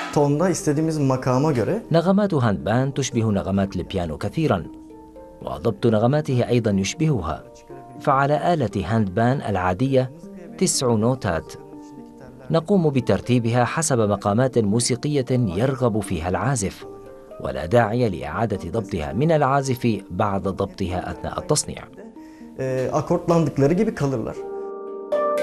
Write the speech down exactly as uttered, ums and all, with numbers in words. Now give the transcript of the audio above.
tonda istediğimiz makama göre. نغمات هاندبان تشبه نغمات البيانو كثيرا، وضبط نغماته أيضا يشبهها. فعلى آلة هاندبان العادية تسع نوتات نقوم بترتيبها حسب مقامات موسيقية يرغب فيها العازف، ولا داعي لإعادة ضبطها من العازف بعد ضبطها أثناء التصنيع. Akortlandıkları gibi kalırlar.